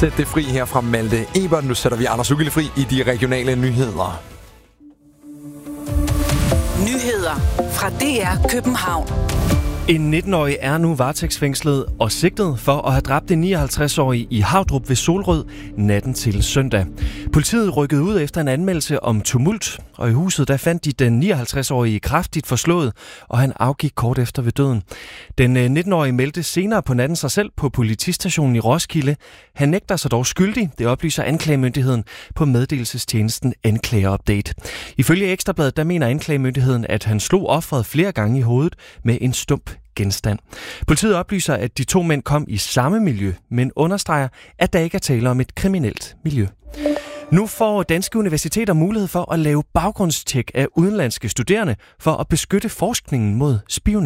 Sæt det fri her fra Malte Ebert. Nu sætter vi Anders Uggelli fri i de regionale nyheder. Nyheder fra DR København. En 19-årig er nu varetægtsfængslet og sigtet for at have dræbt en 59-årig i Havdrup ved Solrød natten til søndag. Politiet rykkede ud efter en anmeldelse om tumult, og i huset der fandt de den 59-årige kraftigt forslået, og han afgik kort efter ved døden. Den 19-årige meldte senere på natten sig selv på politistationen i Roskilde. Han nægter sig dog skyldig, det oplyser anklagemyndigheden på meddelelsestjenesten Anklager-update. Ifølge Ekstrabladet der mener anklagemyndigheden, at han slog offeret flere gange i hovedet med en stump genstand. Politiet oplyser, at de to mænd kom i samme miljø, men understreger, at der ikke er tale om et kriminelt miljø. Nu får danske universiteter mulighed for at lave baggrundstjek af udenlandske studerende for at beskytte forskningen mod spionage.